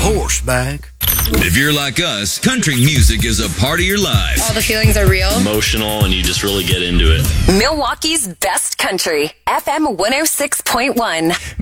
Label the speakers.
Speaker 1: horseback.
Speaker 2: If you're like us, country music is a part of your life.
Speaker 3: All the feelings are real.
Speaker 4: Emotional, and you just really get into it.
Speaker 5: Milwaukee's best country, FM 106.1.